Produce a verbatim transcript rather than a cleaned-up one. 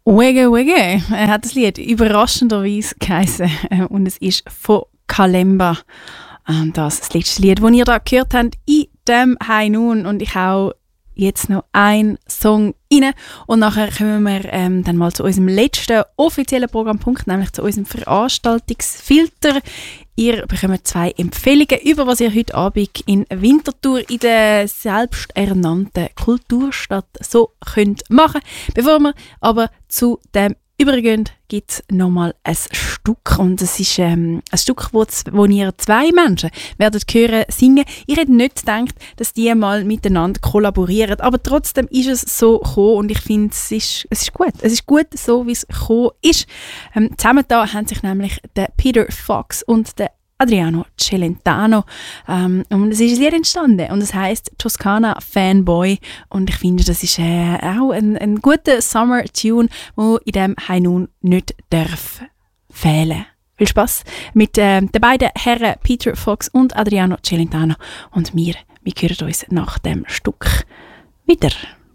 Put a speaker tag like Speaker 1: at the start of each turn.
Speaker 1: Wege Wege hat das Lied überraschenderweise geheißen und es ist von Kalemba. Das ist das letzte Lied, das ihr da gehört habt in dem High Noon, und ich hau jetzt noch einen Song rein und nachher kommen wir ähm, dann mal zu unserem letzten offiziellen Programmpunkt, nämlich zu unserem Veranstaltungsfilter. Ihr bekommt zwei Empfehlungen, über was ihr heute Abend in Winterthur in der selbsternannten Kulturstadt so könnt machen. Bevor wir aber zu dem übergehen, gibt es nochmal ein Stück, und es ist ähm, ein Stück, wo, wo ihr zwei Menschen werdet hören singen. Ich hätte nicht gedacht, dass die mal miteinander kollaborieren, aber trotzdem ist es so gekommen, und ich finde, es ist, es ist gut. Es ist gut, so wie es gekommen ist. Ähm, zusammen da haben sich nämlich der Peter Fox und der Adriano Celentano. Ähm, und es ist ein Lied entstanden und es heisst Toskana Fanboy, und ich finde, das ist äh, auch ein, ein guter Summer-Tune, der in diesem High Noon nicht darf fehlen. Viel Spass mit äh, den beiden Herren Peter Fox und Adriano Celentano, und wir, wir hören uns nach dem Stück wieder.